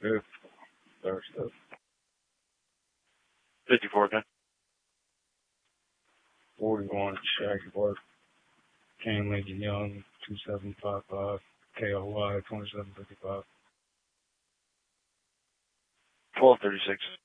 5th, Thursday. 54 again. 41 Shaggy Work. King Lincoln Young, 2755. KOY, 2755. 1236.